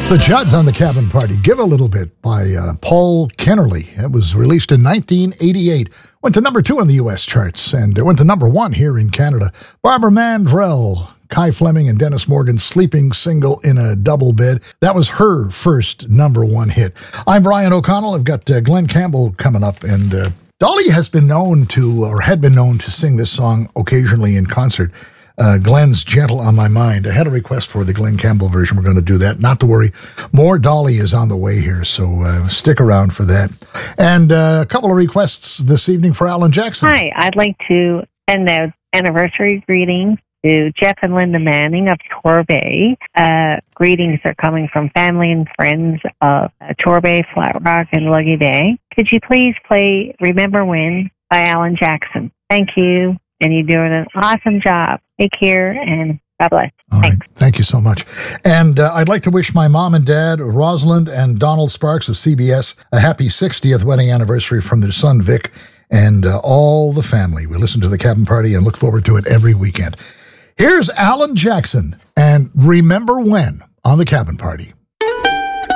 The Judds on the Cabin Party, Give a Little Bit by Paul Kennerly. It was released in 1988. Went to number 2 on the U.S. charts, and it went to number 1 here in Canada. Barbara Mandrell, Kai Fleming, and Dennis Morgan, Sleeping Single in a Double Bed. That was her first number 1 hit. I'm Brian O'Connell. I've got Glenn Campbell coming up, and Dolly has been known to, or had been known to sing this song occasionally in concert. Glenn's Gentle on My Mind. I had a request for the Glenn Campbell version. We're going to do that. Not to worry. More Dolly is on the way here, so stick around for that. And a couple of requests this evening for Alan Jackson. Hi, I'd like to send out anniversary greetings to Jeff and Linda Manning of Torbay. Greetings are coming from family and friends of Torbay, Flat Rock, and Luggy Bay. Could you please play Remember When by Alan Jackson? Thank you. And you're doing an awesome job. Take care, and God bless. All Thanks. right. Thank you so much. And I'd like to wish my mom and dad, Rosalind and Donald Sparks of CBS, a happy 60th wedding anniversary from their son, Vic, and all the family. We listen to the Cabin Party and look forward to it every weekend. Here's Alan Jackson and Remember When on the Cabin Party.